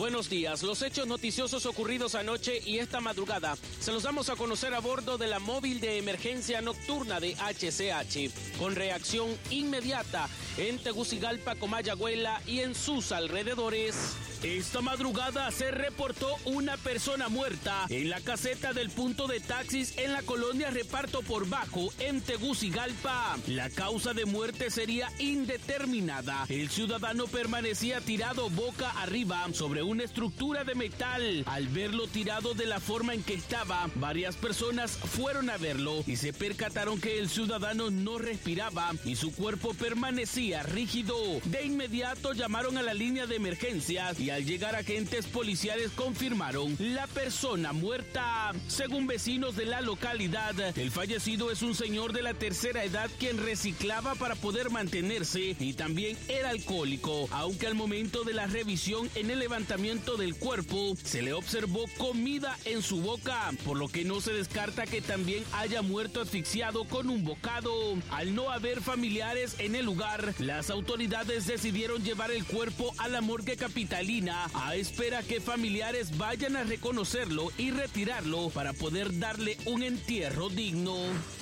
Buenos días. Los hechos noticiosos ocurridos anoche y esta madrugada se los damos a conocer a bordo de la móvil de emergencia nocturna de HCH, con reacción inmediata en Tegucigalpa, Comayagüela y en sus alrededores. Esta madrugada se reportó una persona muerta en la caseta del punto de taxis en la colonia Reparto por Bajo, en Tegucigalpa. La causa de muerte sería indeterminada. El ciudadano permanecía tirado boca arriba sobre una estructura de metal. Al verlo tirado de la forma en que estaba, varias personas fueron a verlo y se percataron que el ciudadano no respiraba y su cuerpo permanecía rígido. De inmediato llamaron a la línea de emergencias y al llegar agentes policiales confirmaron la persona muerta. Según vecinos de la localidad, el fallecido es un señor de la tercera edad quien reciclaba para poder mantenerse y también era alcohólico, aunque al momento de la revisión en el levantamiento del cuerpo se le observó comida en su boca, por lo que no se descarta que también haya muerto asfixiado con un bocado. Al no haber familiares en el lugar, las autoridades decidieron llevar el cuerpo a la morgue capitalina a espera que familiares vayan a reconocerlo y retirarlo para poder darle un entierro digno.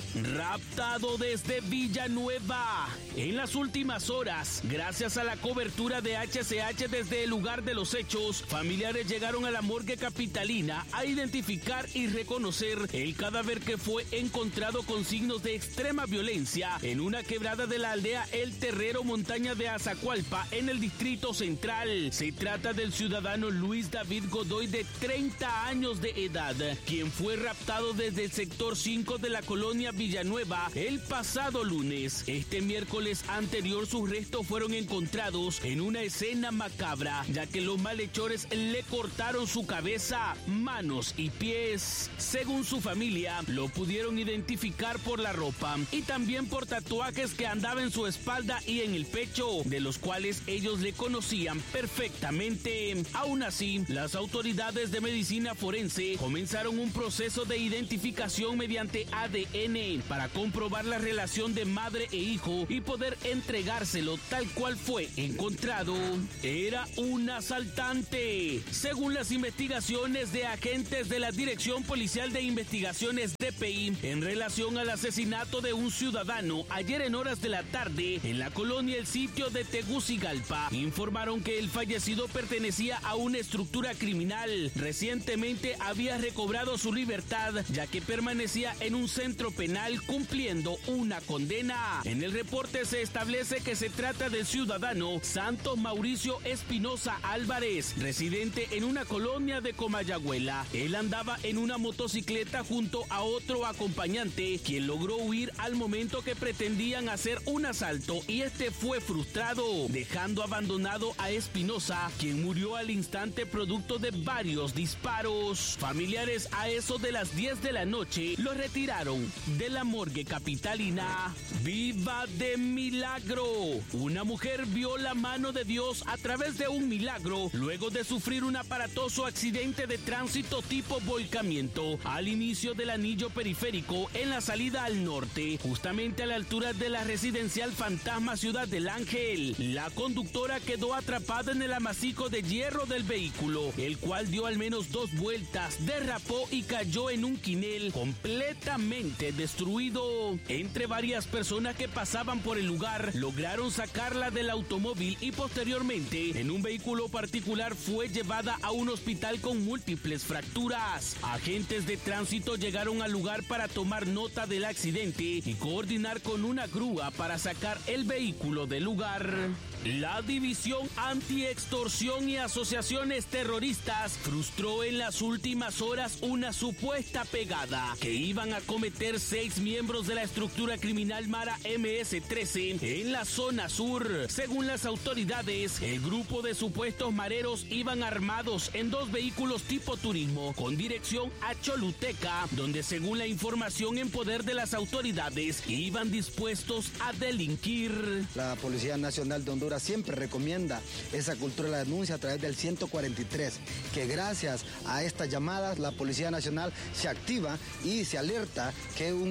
Raptado desde Villanueva. En las últimas horas, gracias a la cobertura de HCH desde el lugar de los hechos, familiares llegaron a la morgue capitalina a identificar y reconocer el cadáver que fue encontrado con signos de extrema violencia en una quebrada de la aldea El Terrero, montaña de Azacualpa, en el Distrito Central. Se trata del ciudadano Luis David Godoy, de 30 años de edad, quien fue raptado desde el sector 5 de la colonia Villanueva el pasado lunes. Este miércoles anterior sus restos fueron encontrados en una escena macabra, ya que los malhechores le cortaron su cabeza, manos y pies. Según su familia, lo pudieron identificar por la ropa y también por tatuajes que andaban en su espalda y en el pecho, de los cuales ellos le conocían perfectamente. Aún así, las autoridades de medicina forense comenzaron un proceso de identificación mediante ADN para comprobar la relación de madre e hijo y poder entregárselo tal cual fue encontrado. Era un asaltante. Según las investigaciones de agentes de la Dirección Policial de Investigaciones DPI, en relación al asesinato de un ciudadano ayer en horas de la tarde en la colonia El Sitio de Tegucigalpa, informaron que el fallecido pertenecía a una estructura criminal. Recientemente había recobrado su libertad, ya que permanecía en un centro penal cumpliendo una condena. En el reporte se establece que se trata del ciudadano Santos Mauricio Espinosa Álvarez, residente en una colonia de Comayagüela. Él andaba en una motocicleta junto a otro acompañante, quien logró huir al momento que pretendían hacer un asalto y este fue frustrado, dejando abandonado a Espinosa, quien murió al instante producto de varios disparos. Familiares a eso de las 10 de la noche lo retiraron de la morgue capitalina. ¡Viva de milagro! Una mujer vio la mano de Dios a través de un milagro luego de sufrir un aparatoso accidente de tránsito tipo volcamiento al inicio del anillo periférico en la salida al norte, justamente a la altura de la residencial Fantasma Ciudad del Ángel. La conductora quedó atrapada en el amasijo de hierro del vehículo, el cual dio al menos 2 vueltas, derrapó y cayó en un quinel completamente destruido. Entre varias personas que pasaban por el lugar, lograron sacarla del automóvil y posteriormente, en un vehículo particular, fue llevada a un hospital con múltiples fracturas. Agentes de tránsito llegaron al lugar para tomar nota del accidente y coordinar con una grúa para sacar el vehículo del lugar. La División Anti-Extorsión y Asociaciones Terroristas frustró en las últimas horas una supuesta pegada que iban a cometer 6 miembros de la estructura criminal Mara MS-13 en la zona sur. Según las autoridades, el grupo de supuestos mareros iban armados en 2 vehículos tipo turismo con dirección a Choluteca, donde según la información en poder de las autoridades iban dispuestos a delinquir. La Policía Nacional de Honduras siempre recomienda esa cultura de la denuncia a través del 143, que gracias a estas llamadas la Policía Nacional se activa y se alerta que un grupo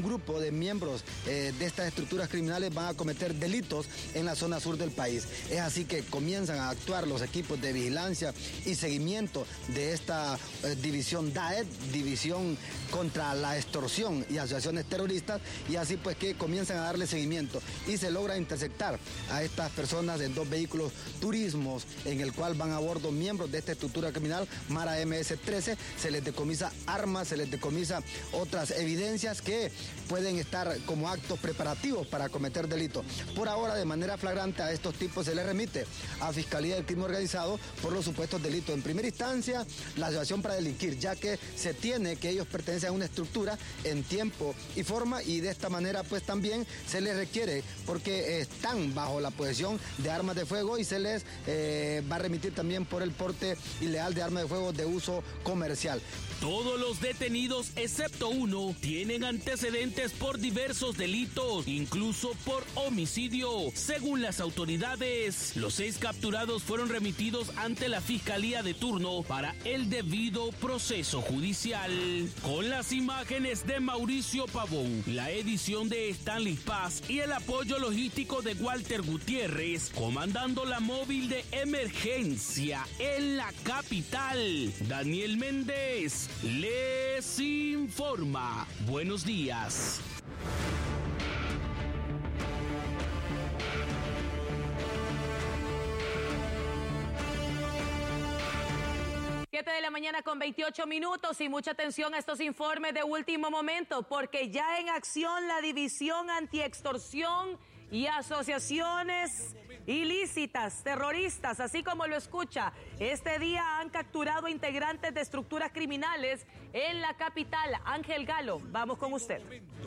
grupo de miembros de estas estructuras criminales van a cometer delitos en la zona sur del país. Es así que comienzan a actuar los equipos de vigilancia y seguimiento de esta división DAET, división contra la extorsión y asociaciones terroristas, y así pues que comienzan a darle seguimiento y se logra interceptar a estas personas en 2 vehículos turismos en el cual van a bordo miembros de esta estructura criminal Mara MS-13. Se les decomisa armas, se les decomisa otras evidencias que pueden estar como actos preparativos para cometer delitos. Por ahora, de manera flagrante, a estos tipos se les remite a Fiscalía del Crimen Organizado por los supuestos delitos. En primera instancia, la asociación para delinquir, ya que se tiene que ellos pertenecen a una estructura en tiempo y forma, y de esta manera pues también se les requiere porque están bajo la posesión de armas de fuego, y se les va a remitir también por el porte ilegal de armas de fuego de uso comercial. Todos los detenidos, excepto uno, tienen antecedentes por diversos delitos, incluso por homicidio. Según las autoridades, los 6 capturados fueron remitidos ante la Fiscalía de turno para el debido proceso judicial. Con las imágenes de Mauricio Pavón, la edición de Stanley Paz y el apoyo logístico de Walter Gutiérrez, comandando la móvil de emergencia en la capital, Daniel Méndez les informa. Buenos días. 7 de la mañana con 28 minutos y mucha atención a estos informes de último momento, porque ya en acción la División Antiextorsión y asociaciones ilícitas, terroristas, así como lo escucha. Este día han capturado integrantes de estructuras criminales en la capital. Ángel Galo, vamos con usted.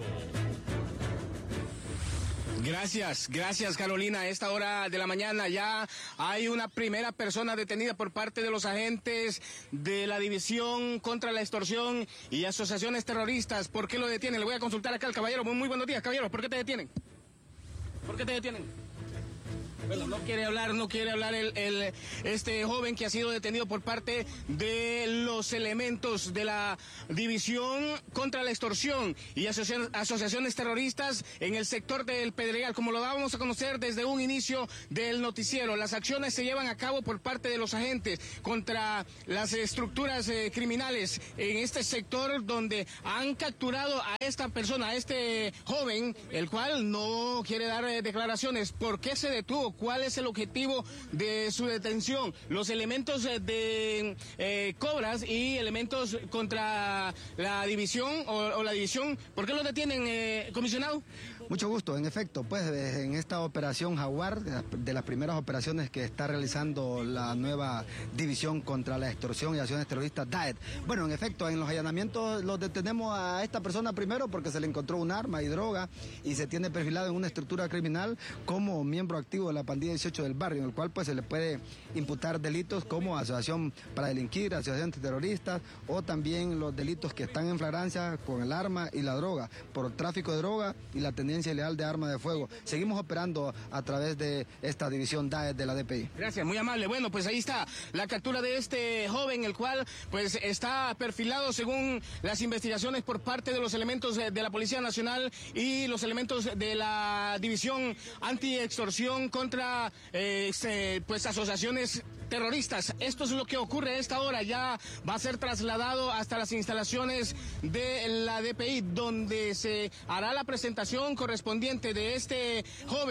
Gracias Carolina. A esta hora de la mañana ya hay una primera persona detenida por parte de los agentes de la División contra la Extorsión y Asociaciones Terroristas. ¿Por qué lo detienen? Le voy a consultar acá al caballero. Muy buenos días, caballero. ¿Por qué te detienen? ¿Por qué te detienen? Bueno, no quiere hablar este joven que ha sido detenido por parte de los elementos de la División contra la Extorsión y asociaciones terroristas en el sector del Pedregal. Como lo dábamos a conocer desde un inicio del noticiero, las acciones se llevan a cabo por parte de los agentes contra las estructuras criminales en este sector, donde han capturado a esta persona, a este joven, el cual no quiere dar declaraciones. ¿Por qué se detuvo? ¿Cuál es el objetivo de su detención? Los elementos de Cobras y elementos contra la división o la división, ¿por qué los detienen, comisionado? Mucho gusto. En efecto, pues en esta operación Jaguar, de las primeras operaciones que está realizando la nueva División contra la Extorsión y Acciones Terroristas, DAET. Bueno, en efecto, en los allanamientos los detenemos a esta persona primero porque se le encontró un arma y droga y se tiene perfilado en una estructura criminal como miembro activo de la pandilla 18 del barrio, en el cual pues se le puede imputar delitos como asociación para delinquir, asociaciones terroristas, o también los delitos que están en flagrancia con el arma y la droga, por tráfico de droga y la tenencia ilegal de armas de fuego. Seguimos operando a través de esta división DAET de la DPI. Gracias, muy amable. Bueno, pues ahí está la captura de este joven, el cual pues está perfilado según las investigaciones por parte de los elementos de la Policía Nacional y los elementos de la División Antiextorsión contra pues asociaciones terroristas. Esto es lo que ocurre a esta hora. Ya va a ser trasladado hasta las instalaciones de la DPI, donde se hará la presentación correspondiente de este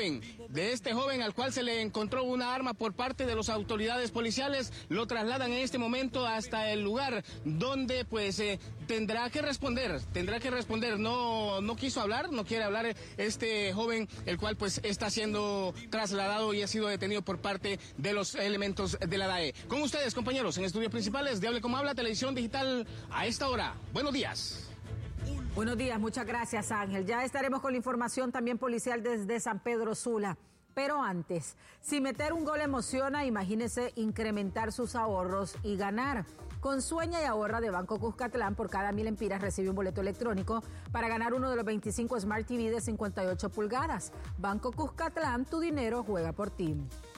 joven al cual se le encontró una arma por parte de las autoridades policiales. Lo trasladan en este momento hasta el lugar donde pues tendrá que responder. No quiso hablar, no quiere hablar este joven, el cual pues está siendo trasladado y ha sido detenido por parte de los elementos de la DAE. Con ustedes, compañeros, en estudios principales de Hable Como Habla, Televisión Digital, a esta hora. Buenos días. Buenos días, muchas gracias, Ángel. Ya estaremos con la información también policial desde San Pedro Sula. Pero antes, si meter un gol emociona, imagínese incrementar sus ahorros y ganar. Con Sueña y Ahorra de Banco Cuscatlán, por cada 1,000 empiras recibe un boleto electrónico para ganar uno de los 25 Smart TV de 58 pulgadas. Banco Cuscatlán, tu dinero juega por ti.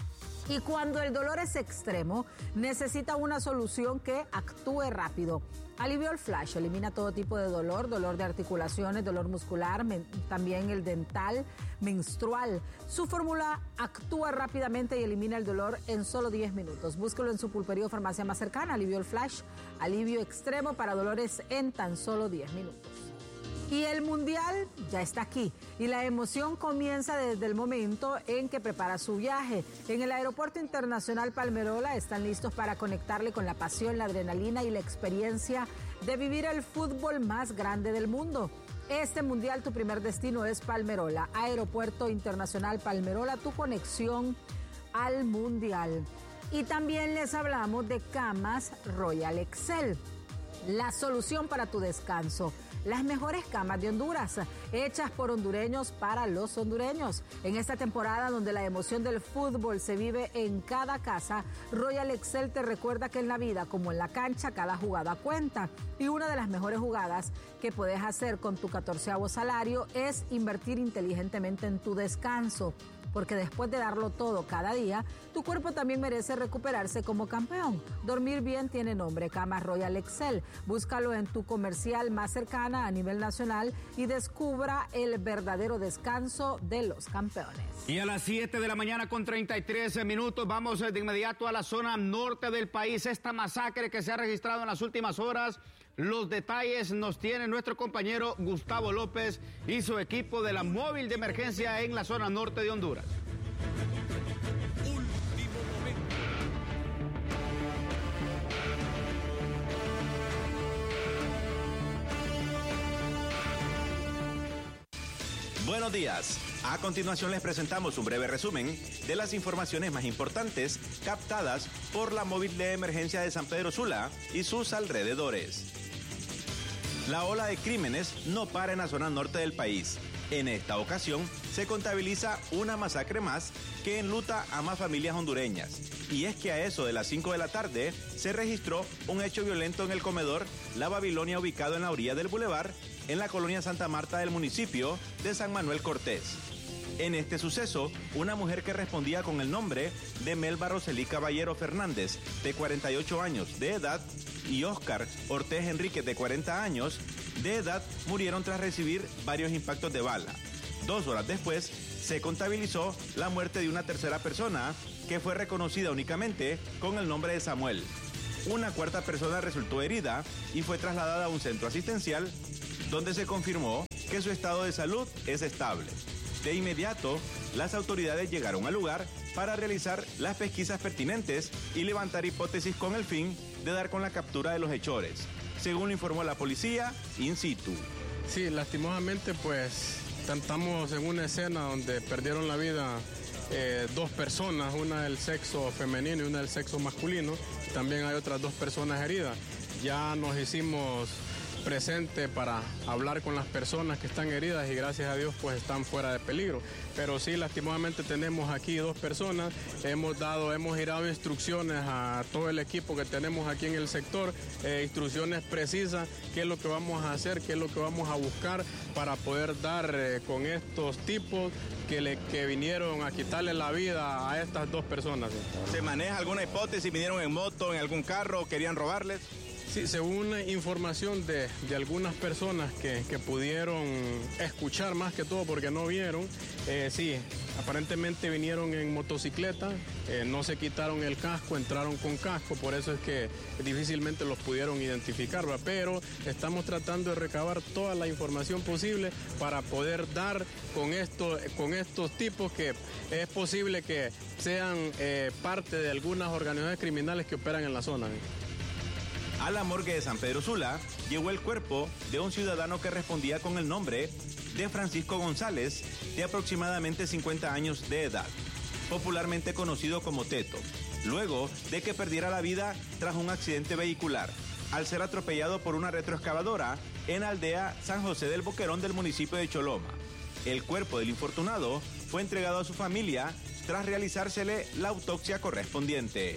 Y cuando el dolor es extremo, necesita una solución que actúe rápido. Aliviol Flash elimina todo tipo de dolor de articulaciones, dolor muscular, también el dental, menstrual. Su fórmula actúa rápidamente y elimina el dolor en solo 10 minutos. Búsquelo en su pulpería o farmacia más cercana. Aliviol Flash, alivio extremo para dolores en tan solo 10 minutos. Y el Mundial ya está aquí y la emoción comienza desde el momento en que prepara su viaje. En el Aeropuerto Internacional Palmerola están listos para conectarle con la pasión, la adrenalina y la experiencia de vivir el fútbol más grande del mundo. Este Mundial, tu primer destino es Palmerola. Aeropuerto Internacional Palmerola, tu conexión al Mundial. Y también les hablamos de Camas Royal Excel, la solución para tu descanso. Las mejores camas de Honduras, hechas por hondureños para los hondureños. En esta temporada donde la emoción del fútbol se vive en cada casa, Royal Excel te recuerda que en la vida, como en la cancha, cada jugada cuenta. Y una de las mejores jugadas que puedes hacer con tu 14avo salario es invertir inteligentemente en tu descanso. Porque después de darlo todo cada día, tu cuerpo también merece recuperarse como campeón. Dormir bien tiene nombre, Camas Royal Excel. Búscalo en tu comercial más cercana a nivel nacional y descubra el verdadero descanso de los campeones. Y a las 7 de la mañana con 33 minutos vamos de inmediato a la zona norte del país. Esta masacre que se ha registrado en las últimas horas. Los detalles nos tiene nuestro compañero Gustavo López y su equipo de la móvil de emergencia en la zona norte de Honduras. Buenos días. A continuación les presentamos un breve resumen de las informaciones más importantes captadas por la móvil de emergencia de San Pedro Sula y sus alrededores. La ola de crímenes no para en la zona norte del país. En esta ocasión se contabiliza una masacre más que enluta a más familias hondureñas. Y es que a eso de las 5 de la tarde se registró un hecho violento en el comedor La Babilonia, ubicado en la orilla del bulevar, en la colonia Santa Marta del municipio de San Manuel Cortés. En este suceso, una mujer que respondía con el nombre de Melba Roselí Caballero Fernández, de 48 años de edad, y Óscar Ortez Enríquez, de 40 años de edad, murieron tras recibir varios impactos de bala. 2 horas después, se contabilizó la muerte de una tercera persona que fue reconocida únicamente con el nombre de Samuel. Una cuarta persona resultó herida y fue trasladada a un centro asistencial donde se confirmó que su estado de salud es estable. De inmediato, las autoridades llegaron al lugar para realizar las pesquisas pertinentes y levantar hipótesis con el fin de dar con la captura de los hechores, según lo informó la policía in situ. Sí, lastimosamente pues estamos en una escena donde perdieron la vida 2 personas, una del sexo femenino y una del sexo masculino. También hay otras 2 personas heridas. Ya nos hicimos presente para hablar con las personas que están heridas y gracias a Dios pues están fuera de peligro. Pero sí, lastimosamente tenemos aquí 2 personas. Hemos girado instrucciones a todo el equipo que tenemos aquí en el sector, instrucciones precisas, qué es lo que vamos a hacer, qué es lo que vamos a buscar para poder dar con estos tipos que vinieron a quitarle la vida a estas 2 personas. ¿Se maneja alguna hipótesis? ¿Vinieron en moto, en algún carro, querían robarles? Sí, según información de algunas personas que pudieron escuchar más que todo porque no vieron, sí, aparentemente vinieron en motocicleta, no se quitaron el casco, entraron con casco, por eso es que difícilmente los pudieron identificar, ¿va? Pero estamos tratando de recabar toda la información posible para poder dar con estos tipos que es posible que sean parte de algunas organizaciones criminales que operan en la zona. A la morgue de San Pedro Sula llegó el cuerpo de un ciudadano que respondía con el nombre de Francisco González, de aproximadamente 50 años de edad, popularmente conocido como Teto, luego de que perdiera la vida tras un accidente vehicular, al ser atropellado por una retroexcavadora en la aldea San José del Boquerón del municipio de Choloma. El cuerpo del infortunado fue entregado a su familia tras realizársele la autopsia correspondiente.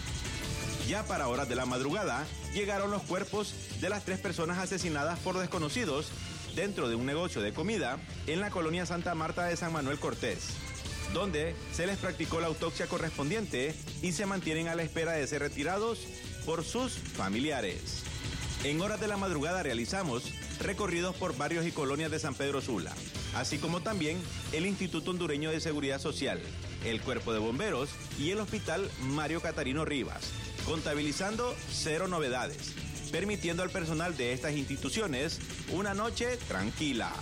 Ya para horas de la madrugada, llegaron los cuerpos de las 3 personas asesinadas por desconocidos dentro de un negocio de comida en la colonia Santa Marta de San Manuel Cortés. donde se les practicó la autopsia correspondiente y se mantienen a la espera de ser retirados por sus familiares. En horas de la madrugada realizamos recorridos por barrios y colonias de San Pedro Sula, así como también el Instituto Hondureño de Seguridad Social, el Cuerpo de Bomberos y el Hospital Mario Catarino Rivas, contabilizando 0 novedades, permitiendo al personal de estas instituciones una noche tranquila.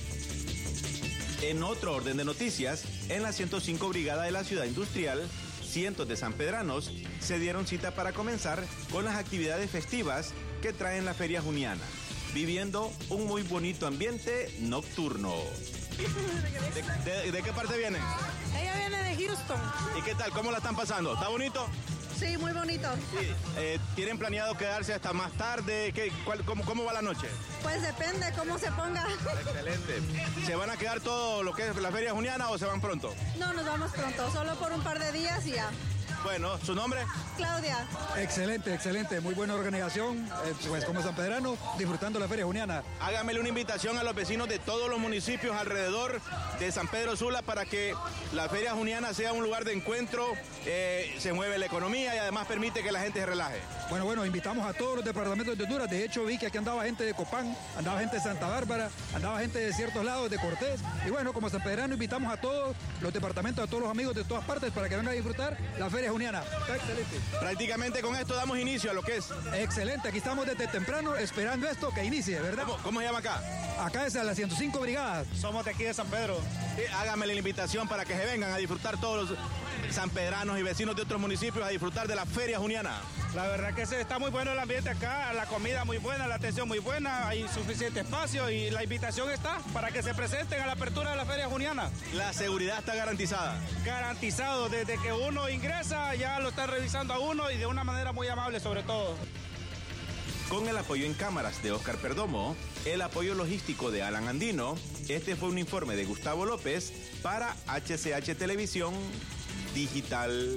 En otro orden de noticias, en la 105 Brigada de la Ciudad Industrial, cientos de sanpedranos se dieron cita para comenzar con las actividades festivas que traen la Feria Juniana, viviendo un muy bonito ambiente nocturno. ¿De qué parte vienen? Ella viene de Houston. ¿Y qué tal? ¿Cómo la están pasando? ¿Está bonito? Sí, muy bonito. Sí. ¿Tienen planeado quedarse hasta más tarde? ¿Cómo va la noche? Pues depende cómo se ponga. Excelente. ¿Se van a quedar todo lo que es la Feria Juniana o se van pronto? No, nos vamos pronto, solo por un par de días y ya. Bueno, ¿su nombre? Claudia. Excelente, excelente. Muy buena organización. Pues como sanpedrano, disfrutando la Feria Juniana. Hágamele una invitación a los vecinos de todos los municipios alrededor de San Pedro Sula para que la Feria Juniana sea un lugar de encuentro, se mueve la economía y además permite que la gente se relaje. Bueno, invitamos a todos los departamentos de Honduras. De hecho, vi que aquí andaba gente de Copán, andaba gente de Santa Bárbara, andaba gente de ciertos lados, de Cortés. Y bueno, como sanpedrano, invitamos a todos los departamentos, a todos los amigos de todas partes para que vengan a disfrutar la Feria Juniana. Está excelente. Prácticamente con esto damos inicio a lo que es. Excelente, aquí estamos desde temprano esperando esto que inicie, ¿verdad? ¿Cómo se llama acá? Acá es a la 105 Brigada. Somos de aquí de San Pedro. Sí, hágame la invitación para que se vengan a disfrutar todos los sanpedranos y vecinos de otros municipios a disfrutar de la Feria Juniana. La verdad que está muy bueno el ambiente acá, la comida muy buena, la atención muy buena, hay suficiente espacio y la invitación está para que se presenten a la apertura de la Feria Juniana. La seguridad está garantizada. Garantizado, desde que uno ingresa ya lo están revisando a uno y de una manera muy amable sobre todo. Con el apoyo en cámaras de Oscar Perdomo, el apoyo logístico de Alan Andino, este fue un informe de Gustavo López para HCH Televisión Digital.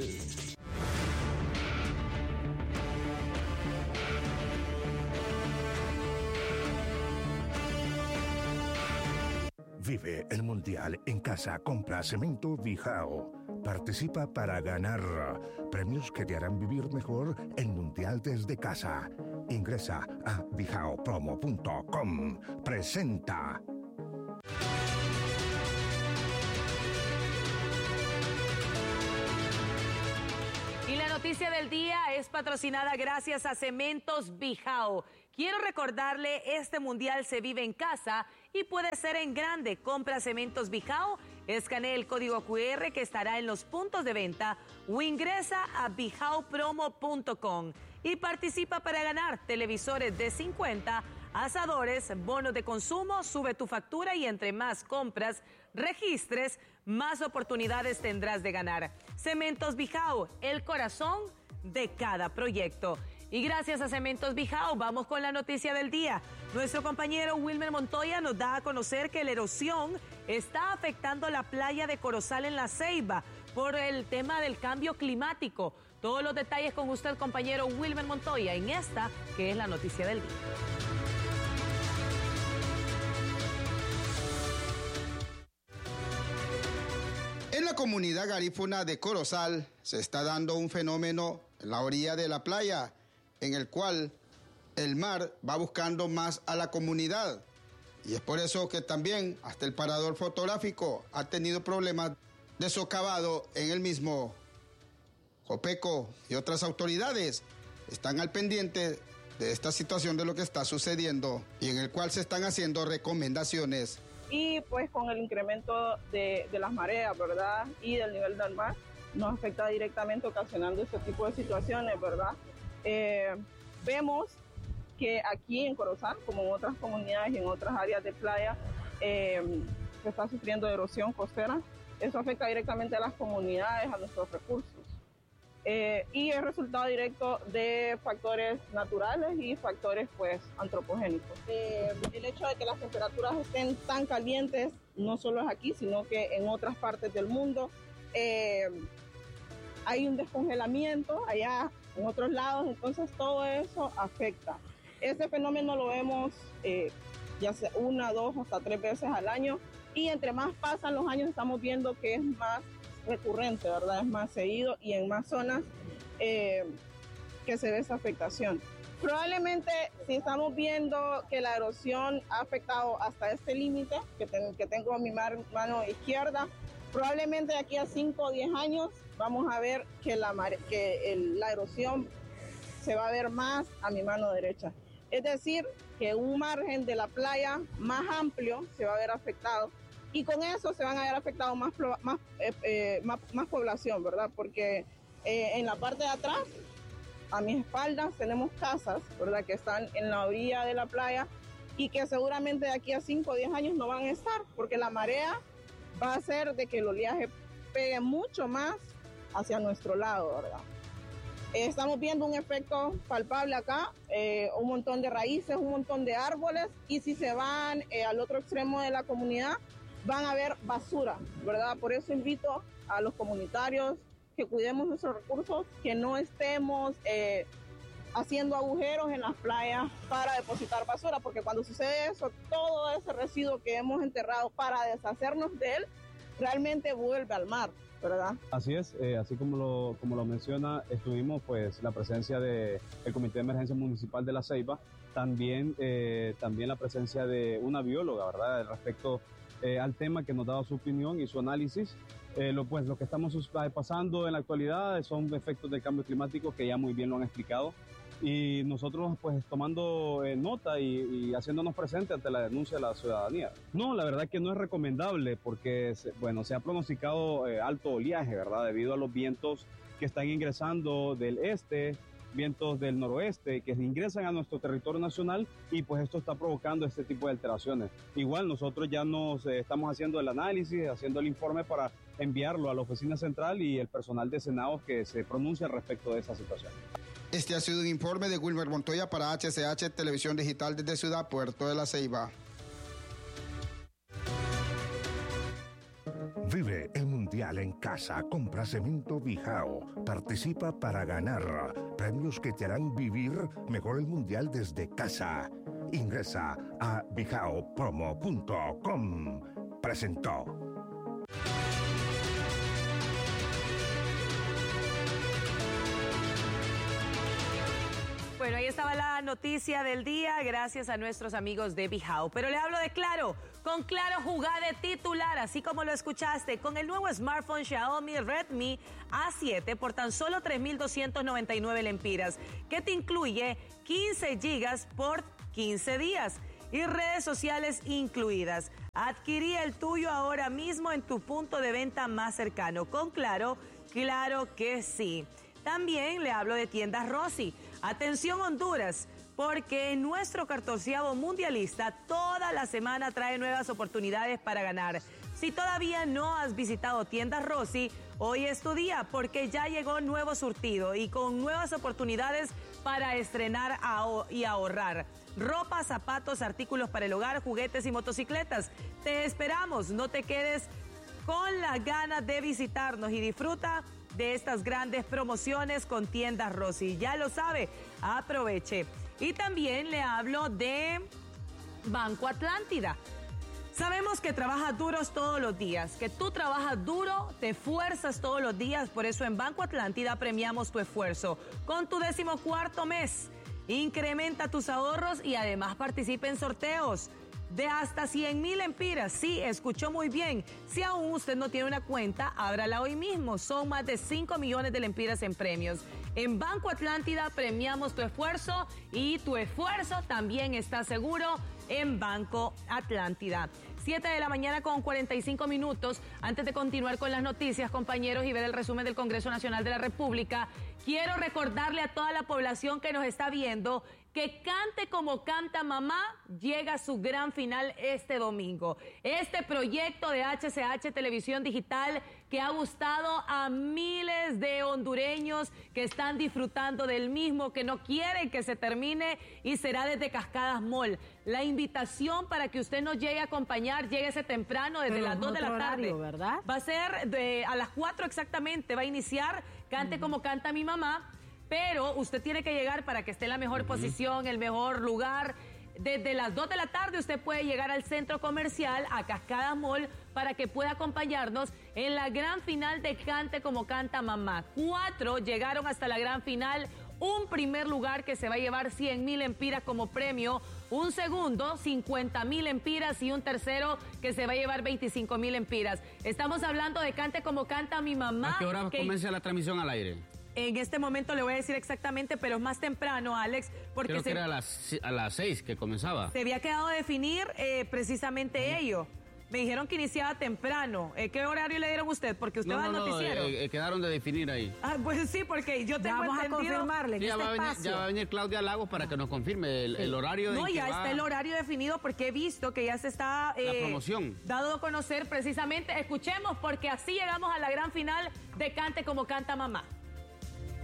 Vive el Mundial en casa. Compra Cemento Bijao. Participa para ganar premios que te harán vivir mejor el Mundial desde casa. Ingresa a bijaopromo.com. Presenta. Y la noticia del día es patrocinada gracias a Cementos Bijao. Quiero recordarle, este mundial se vive en casa y puede ser en grande. Compra Cementos Bijao, escanee el código QR que estará en los puntos de venta o ingresa a bijaopromo.com y participa para ganar televisores de 50, asadores, bonos de consumo, sube tu factura y entre más compras registres, más oportunidades tendrás de ganar. Cementos Bijao, el corazón de cada proyecto. Y gracias a Cementos Bijao, vamos con la noticia del día. Nuestro compañero Wilmer Montoya nos da a conocer que la erosión está afectando la playa de Corozal en La Ceiba por el tema del cambio climático. Todos los detalles con usted, compañero Wilmer Montoya, en esta que es la noticia del día. En la comunidad garífuna de Corozal se está dando un fenómeno en la orilla de la playa, en el cual el mar va buscando más a la comunidad. Y es por eso que también hasta el parador fotográfico ha tenido problemas de socavado en el mismo. Copeco y otras autoridades están al pendiente de esta situación de lo que está sucediendo y en el cual se están haciendo recomendaciones. Y pues con el incremento de las mareas, ¿verdad? Y del nivel del mar, nos afecta directamente ocasionando este tipo de situaciones, ¿verdad? Vemos que aquí en Corozal, como en otras comunidades y en otras áreas de playa, se está sufriendo erosión costera. Eso afecta directamente a las comunidades, a nuestros recursos. Y es resultado directo de factores naturales y factores pues antropogénicos. El hecho de que las temperaturas estén tan calientes, no solo es aquí, sino que en otras partes del mundo, hay un descongelamiento allá en otros lados, entonces todo eso afecta. Este fenómeno lo vemos ya sea 1, 2, hasta 3 veces al año, y entre más pasan los años estamos viendo que es más recurrente, ¿verdad? Es más seguido y en más zonas que se ve esa afectación. Probablemente, si estamos viendo que la erosión ha afectado hasta este límite que tengo en mi mano izquierda, probablemente de aquí a 5 o 10 años vamos a ver que la erosión se va a ver más a mi mano derecha. Es decir, que un margen de la playa más amplio se va a ver afectado y con eso se van a ver afectado más población, ¿verdad? Porque en la parte de atrás, a mis espaldas, tenemos casas, ¿verdad? Que están en la orilla de la playa y que seguramente de aquí a 5 o 10 años no van a estar porque la marea va a hacer de que el oleaje pegue mucho más hacia nuestro lado, ¿verdad? Estamos viendo un efecto palpable acá, un montón de raíces, un montón de árboles y si se van al otro extremo de la comunidad van a ver basura, ¿verdad? Por eso invito a los comunitarios que cuidemos nuestros recursos, que no estemos haciendo agujeros en las playas para depositar basura, porque cuando sucede eso, todo ese residuo que hemos enterrado para deshacernos de él, realmente vuelve al mar, ¿verdad? Así es, así como lo menciona, estuvimos pues la presencia del Comité de Emergencia Municipal de La Ceiba, también la presencia de una bióloga, ¿verdad? Respecto al tema que nos daba su opinión y su análisis. Lo que estamos pasando en la actualidad son efectos del cambio climático que ya muy bien lo han explicado y nosotros pues tomando nota y haciéndonos presentes ante la denuncia de la ciudadanía. No, la verdad que no es recomendable porque se ha pronosticado alto oleaje, ¿verdad? Debido a los vientos que están ingresando del este, vientos del noroeste que ingresan a nuestro territorio nacional y pues esto está provocando este tipo de alteraciones. Igual nosotros ya nos estamos haciendo el análisis, haciendo el informe para enviarlo a la oficina central y el personal de Senados que se pronuncia respecto de esa situación. Este ha sido un informe de Wilmer Montoya para HCH Televisión Digital desde Ciudad Puerto de La Ceiba. Vive el Mundial en casa. Compra Cemento Bijao. Participa para ganar premios que te harán vivir mejor el Mundial desde casa. Ingresa a bijaopromo.com. Presentó. Bueno, ahí estaba la noticia del día, gracias a nuestros amigos de Bijao. Pero le hablo de Claro. Con Claro jugá de titular, así como lo escuchaste, con el nuevo smartphone Xiaomi Redmi A7 por tan solo 3.299 lempiras, que te incluye 15 gigas por 15 días y redes sociales incluidas. Adquirí el tuyo ahora mismo en tu punto de venta más cercano. Con Claro, claro que sí. También le hablo de Tiendas Rossi. Atención Honduras, porque nuestro 14º mundialista toda la semana trae nuevas oportunidades para ganar. Si todavía no has visitado Tiendas Rossi, hoy es tu día porque ya llegó nuevo surtido y con nuevas oportunidades para estrenar y ahorrar. Ropa, zapatos, artículos para el hogar, juguetes y motocicletas. Te esperamos, no te quedes con las ganas de visitarnos y disfruta de estas grandes promociones con Tiendas Rossi. Ya lo sabe, aproveche. Y también le hablo de Banco Atlántida. Sabemos que trabajas duros todos los días, que tú trabajas duro, te esfuerzas todos los días, por eso en Banco Atlántida premiamos tu esfuerzo. Con tu 14º mes, incrementa tus ahorros y además participa en sorteos de hasta 100,000 lempiras. Sí, escuchó muy bien. Si aún usted no tiene una cuenta, ábrala hoy mismo. Son más de 5 millones de lempiras en premios. En Banco Atlántida premiamos tu esfuerzo y tu esfuerzo también está seguro en Banco Atlántida. 7 de la mañana con 45 minutos. Antes de continuar con las noticias, compañeros, y ver el resumen del Congreso Nacional de la República, quiero recordarle a toda la población que nos está viendo que Cante como canta mamá llega a su gran final este domingo. Este proyecto de HCH Televisión Digital que ha gustado a miles de hondureños que están disfrutando del mismo, que no quieren que se termine, y será desde Cascadas Mall. La invitación para que usted nos llegue a acompañar, lléguese temprano desde las 2 de la tarde. Horario, ¿verdad? Va a ser a las 4 exactamente, va a iniciar Cante como canta mi mamá. Pero usted tiene que llegar para que esté en la mejor posición, el mejor lugar. Desde las 2 de la tarde usted puede llegar al centro comercial, a Cascadas Mall, para que pueda acompañarnos en la gran final de Cante como Canta Mamá. 4 llegaron hasta la gran final. Un primer lugar que se va a llevar 100,000 empiras como premio, un segundo 50,000 empiras y un tercero que se va a llevar 25,000 empiras. Estamos hablando de Cante como Canta Mi Mamá. ¿A qué hora comienza la transmisión al aire? En este momento le voy a decir exactamente, pero es más temprano, Alex, porque creo que era a las 6 que comenzaba. Se había quedado a definir precisamente ello. Me dijeron que iniciaba temprano. ¿Qué horario le dieron a usted? Porque usted va al noticiero. Quedaron de definir ahí. Ah, pues sí, porque yo tengo Vamos entendido... a confirmarle. Sí, ya va a venir Claudia Lagos para que nos confirme el horario. No, ya está el horario definido porque he visto que ya se está... la promoción. Dado a conocer precisamente. Escuchemos porque así llegamos a la gran final de Cante como Canta Mamá.